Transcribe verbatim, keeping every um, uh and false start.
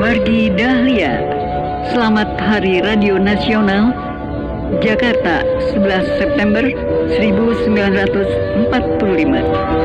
Margi Dahlia. Selamat Hari Radio Nasional Jakarta, sebelas September seribu sembilan ratus empat puluh lima.